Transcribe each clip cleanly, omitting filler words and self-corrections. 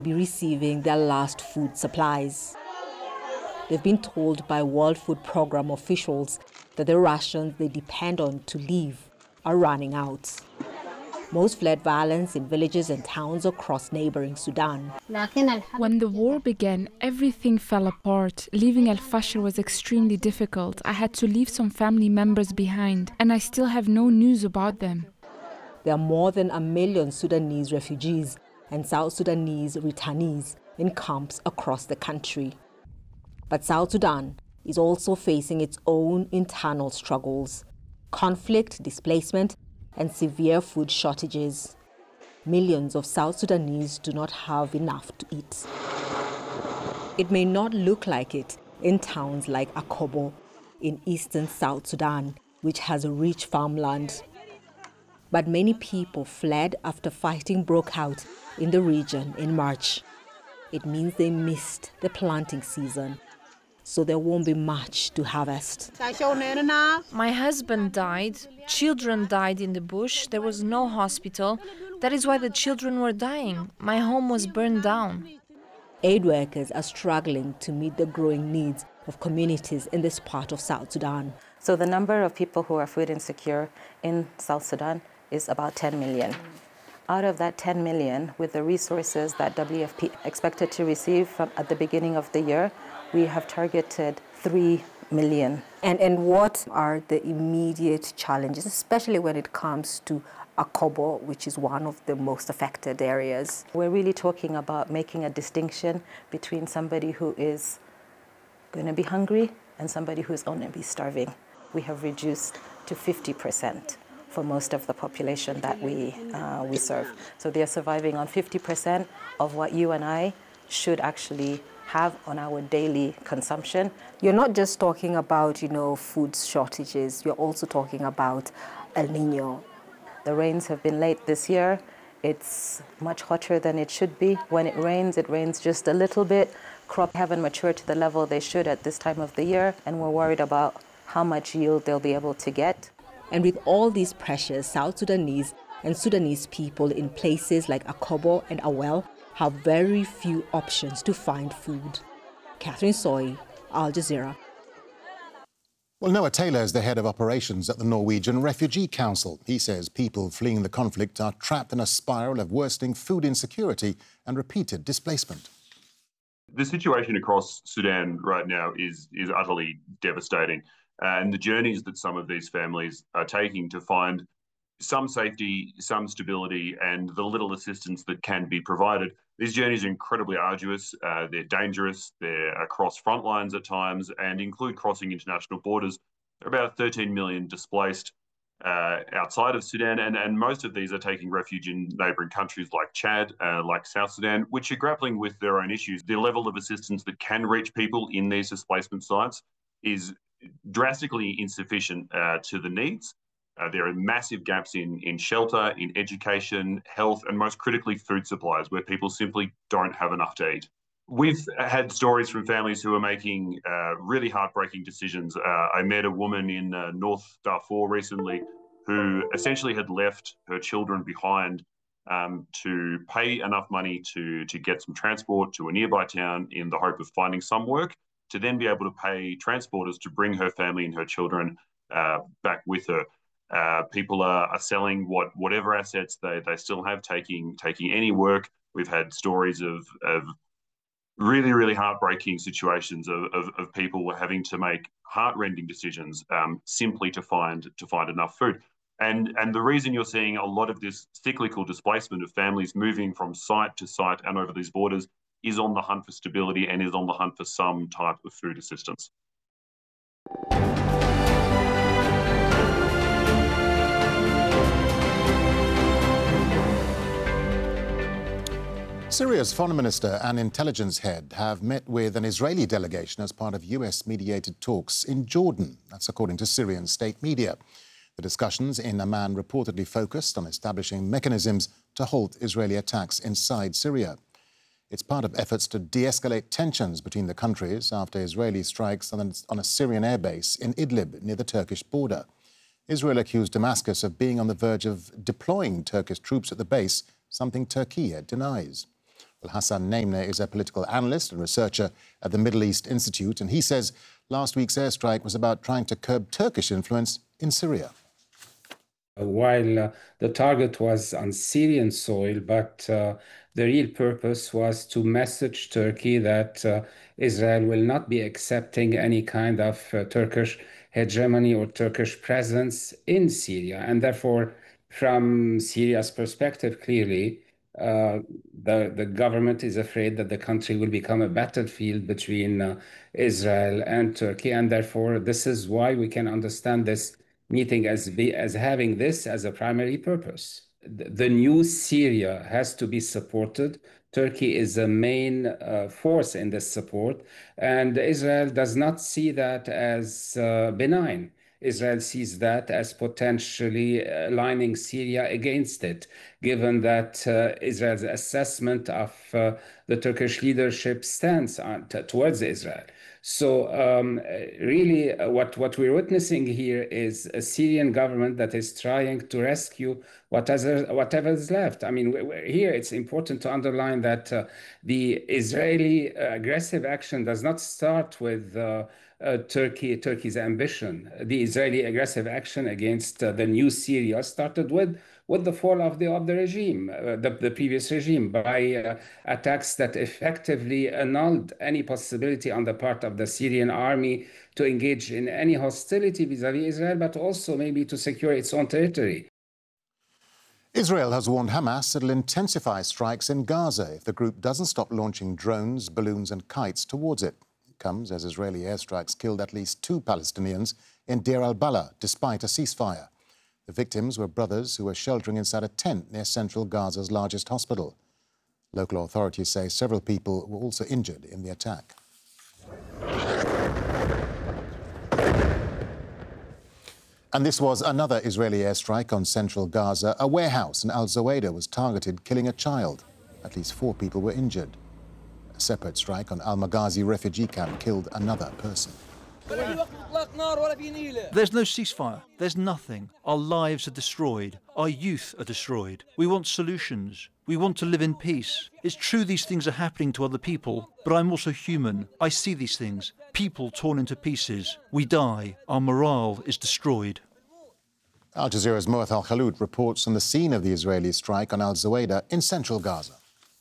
be receiving their last food supplies. They've been told by World Food Programme officials that the rations they depend on to live are running out. Most fled violence in villages and towns across neighboring Sudan. When the war began, everything fell apart. Leaving El Fasher was extremely difficult. I had to leave some family members behind, and I still have no news about them. There are more than 1 million Sudanese refugees and South Sudanese returnees in camps across the country. But South Sudan is also facing its own internal struggles: conflict, displacement, and severe food shortages. Millions of South Sudanese do not have enough to eat. It may not look like it in towns like Akobo in eastern South Sudan, which has a rich farmland. But many people fled after fighting broke out in the region in March. It means they missed the planting season, so there won't be much to harvest. My husband died, children died in the bush, there was no hospital. That is why the children were dying. My home was burned down. Aid workers are struggling to meet the growing needs of communities in this part of South Sudan. So the number of people who are food insecure in South Sudan is about 10 million. Out of that 10 million, with the resources that WFP expected to receive at the beginning of the year, we have targeted 3 million. And what are the immediate challenges, especially when it comes to Akobo, which is one of the most affected areas? We're really talking about making a distinction between somebody who is going to be hungry and somebody who is going to be starving. We have reduced to 50% for most of the population that we serve. So they're surviving on 50% of what you and I should actually have on our daily consumption. You're not just talking about, food shortages, you're also talking about El Nino. The rains have been late this year. It's much hotter than it should be. When it rains just a little bit. Crops haven't matured to the level they should at this time of the year, and we're worried about how much yield they'll be able to get. And with all these pressures, South Sudanese and Sudanese people in places like Akobo and Awel have very few options to find food. Catherine Soy, Al Jazeera. Well, Noah Taylor is the head of operations at the Norwegian Refugee Council. He says people fleeing the conflict are trapped in a spiral of worsening food insecurity and repeated displacement. The situation across Sudan right now is utterly devastating. And the journeys that some of these families are taking to find some safety, some stability, and the little assistance that can be provided. These journeys are incredibly arduous, they're dangerous, they're across front lines at times, and include crossing international borders. There are about 13 million displaced outside of Sudan, and most of these are taking refuge in neighbouring countries like Chad, like South Sudan, which are grappling with their own issues. The level of assistance that can reach people in these displacement sites is drastically insufficient to the needs. There are massive gaps in shelter, in education, health, and most critically food supplies, where people simply don't have enough to eat. We've had stories from families who are making really heartbreaking decisions. I met a woman in North Darfur recently who essentially had left her children behind to pay enough money to get some transport to a nearby town in the hope of finding some work, to then be able to pay transporters to bring her family and her children back with her. People are selling whatever assets they still have, taking any work. We've had stories of really, really heartbreaking situations of people having to make heart-rending decisions simply to find enough food. And the reason you're seeing a lot of this cyclical displacement of families moving from site to site and over these borders is on the hunt for stability and is on the hunt for some type of food assistance. Syria's foreign minister and intelligence head have met with an Israeli delegation as part of US-mediated talks in Jordan. That's according to Syrian state media. The discussions in Amman reportedly focused on establishing mechanisms to halt Israeli attacks inside Syria. It's part of efforts to de-escalate tensions between the countries after Israeli strikes on a Syrian airbase in Idlib near the Turkish border. Israel accused Damascus of being on the verge of deploying Turkish troops at the base, something Turkey denies. Well, Hassan Naimne is a political analyst and researcher at the Middle East Institute, and he says last week's airstrike was about trying to curb Turkish influence in Syria. While the target was on Syrian soil, but the real purpose was to message Turkey that Israel will not be accepting any kind of Turkish hegemony or Turkish presence in Syria. And therefore, from Syria's perspective, clearly, the government is afraid that the country will become a battlefield between Israel and Turkey. And therefore, this is why we can understand this meeting as having this as a primary purpose. The new Syria has to be supported. Turkey is the main force in this support, and Israel does not see that as benign. Israel sees that as potentially aligning Syria against it, given that Israel's assessment of the Turkish leadership stance towards Israel. So really what we're witnessing here is a Syrian government that is trying to rescue whatever is left. I mean, here it's important to underline that the Israeli aggressive action does not start with Turkey's ambition. The Israeli aggressive action against the new Syria started with the fall of the regime, the previous regime, by attacks that effectively annulled any possibility on the part of the Syrian army to engage in any hostility vis-à-vis Israel, but also maybe to secure its own territory. Israel has warned Hamas it'll intensify strikes in Gaza if the group doesn't stop launching drones, balloons and kites towards it. It comes as Israeli airstrikes killed at least 2 Palestinians in Deir al-Balah, despite a ceasefire. The victims were brothers who were sheltering inside a tent near central Gaza's largest hospital. Local authorities say several people were also injured in the attack. And this was another Israeli airstrike on central Gaza. A warehouse in Al-Zawayda was targeted, killing a child. At least 4 people were injured. A separate strike on Al-Maghazi refugee camp killed another person. There's no ceasefire. There's nothing. Our lives are destroyed. Our youth are destroyed. We want solutions. We want to live in peace. It's true these things are happening to other people, but I'm also human. I see these things. People torn into pieces. We die. Our morale is destroyed. Al Jazeera's Muath Al-Khalout reports on the scene of the Israeli strike on Al-Zawayda in central Gaza.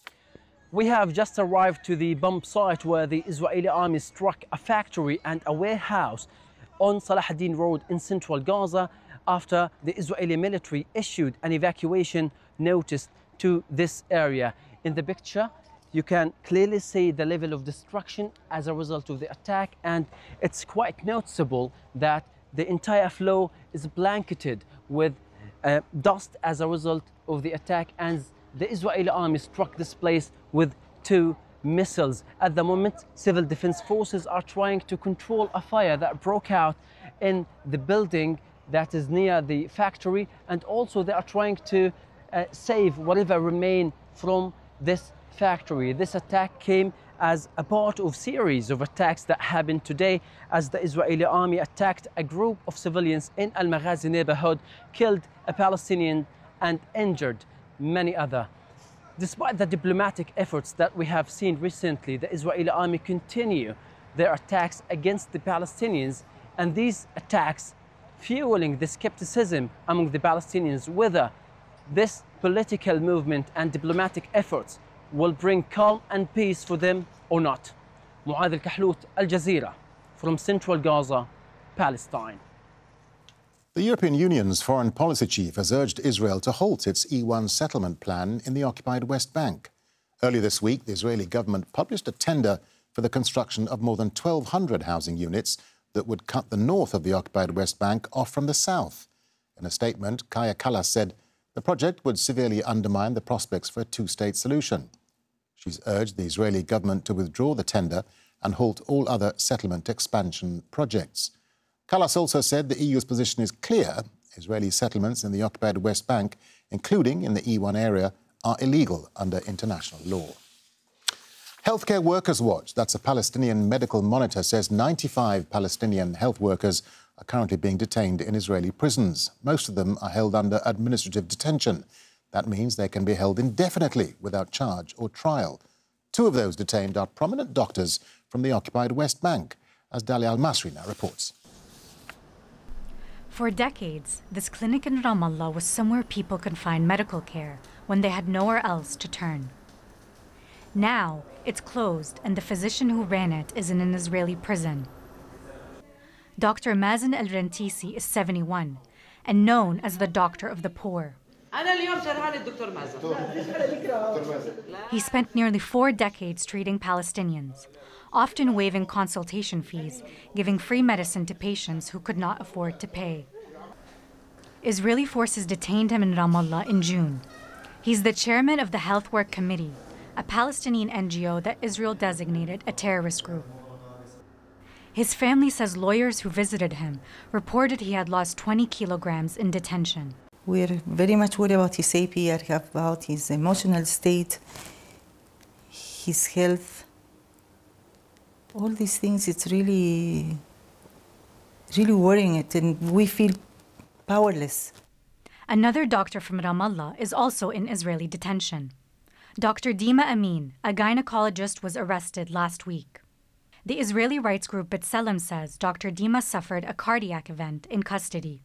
We have just arrived to the bomb site where the Israeli army struck a factory and a warehouse on Salah ad-Din Road in central Gaza after the Israeli military issued an evacuation notice to this area. In the picture, you can clearly see the level of destruction as a result of the attack, and it's quite noticeable that the entire floor is blanketed with dust as a result of the attack, and the Israeli army struck this place with 2 missiles. At the moment, civil defense forces are trying to control a fire that broke out in the building that is near the factory, and also they are trying to save whatever remain from this factory. This attack came as a part of series of attacks that happened today as the Israeli army attacked a group of civilians in Al-Maghazi neighborhood, killed a Palestinian and injured many other. Despite the diplomatic efforts that we have seen recently, the Israeli army continue their attacks against the Palestinians, and these attacks fueling the skepticism among the Palestinians whether this political movement and diplomatic efforts will bring calm and peace for them or not. Muath Al-Khalout, Al Jazeera, from central Gaza, Palestine. The European Union's foreign policy chief has urged Israel to halt its E1 settlement plan in the occupied West Bank. Earlier this week, the Israeli government published a tender for the construction of more than 1,200 housing units that would cut the north of the occupied West Bank off from the south. In a statement, Kaya Kallas said the project would severely undermine the prospects for a 2-state solution. She's urged the Israeli government to withdraw the tender and halt all other settlement expansion projects. Kallas also said the EU's position is clear. Israeli settlements in the occupied West Bank, including in the E1 area, are illegal under international law. Healthcare Workers Watch, that's a Palestinian medical monitor, says 95 Palestinian health workers are currently being detained in Israeli prisons. Most of them are held under administrative detention. That means they can be held indefinitely without charge or trial. 2 of those detained are prominent doctors from the occupied West Bank, as Dalia Al-Masri now reports. For decades, this clinic in Ramallah was somewhere people could find medical care when they had nowhere else to turn. Now, it's closed and the physician who ran it is in an Israeli prison. Dr. Mazen El-Rentisi is 71 and known as the doctor of the poor. He spent nearly 4 decades treating Palestinians, often waiving consultation fees, giving free medicine to patients who could not afford to pay. Israeli forces detained him in Ramallah in June. He's the chairman of the Health Work Committee, a Palestinian NGO that Israel designated a terrorist group. His family says lawyers who visited him reported he had lost 20 kilograms in detention. We're very much worried about his APR, about his emotional state, his health. All these things, it's really worrying it, and we feel powerless. Another doctor from Ramallah is also in Israeli detention. Dr. Dima Amin, a gynecologist, was arrested last week. The Israeli rights group B'Tselem says Dr. Dima suffered a cardiac event in custody.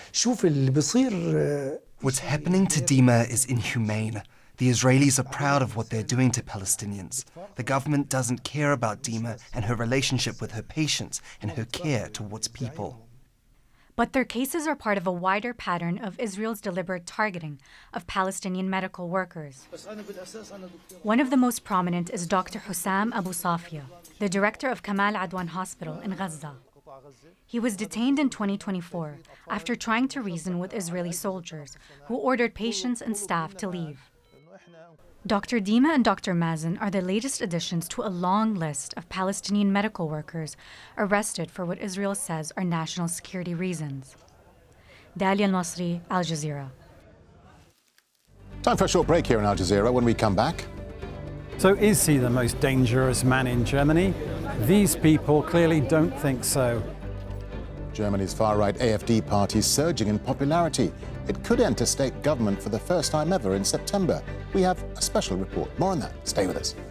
What's happening to Dima is inhumane. The Israelis are proud of what they're doing to Palestinians. The government doesn't care about Dima and her relationship with her patients and her care towards people. But their cases are part of a wider pattern of Israel's deliberate targeting of Palestinian medical workers. One of the most prominent is Dr. Hussam Abu Safia, the director of Kamal Adwan Hospital in Gaza. He was detained in 2024 after trying to reason with Israeli soldiers who ordered patients and staff to leave. Dr. Dima and Dr. Mazen are the latest additions to a long list of Palestinian medical workers arrested for what Israel says are national security reasons. Dalia Al-Masri, Al Jazeera. Time for a short break here in Al Jazeera. When we come back. So is he the most dangerous man in Germany? These people clearly don't think so. Germany's far-right AfD party surging in popularity. It could enter state government for the first time ever in September. We have a special report. More on that. Stay with us.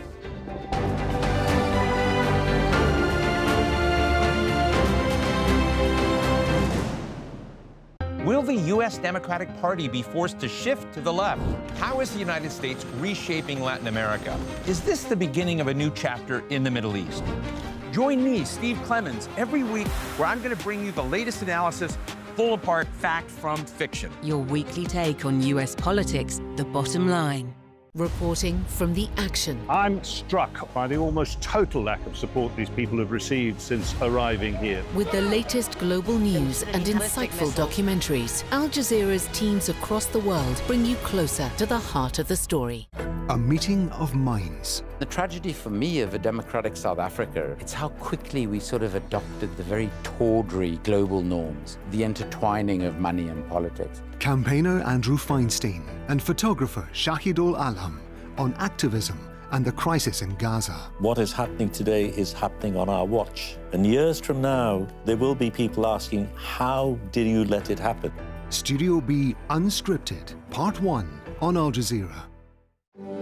Will the U.S. Democratic Party be forced to shift to the left? How is the United States reshaping Latin America? Is this the beginning of a new chapter in the Middle East? Join me, Steve Clemons, every week where I'm going to bring you the latest analysis, pull apart fact from fiction. Your weekly take on U.S. politics, The Bottom Line. Reporting from the action. I'm struck by the almost total lack of support these people have received since arriving here. With the latest global news and insightful documentaries, Al Jazeera's teams across the world bring you closer to the heart of the story. A meeting of minds. The tragedy for me of a democratic South Africa, it's how quickly we sort of adopted the very tawdry global norms, the intertwining of money and politics. Campaigner Andrew Feinstein and photographer Shahidul Alam on activism and the crisis in Gaza. What is happening today is happening on our watch. And years from now, there will be people asking, how did you let it happen? Studio B Unscripted, Part 1 on Al Jazeera.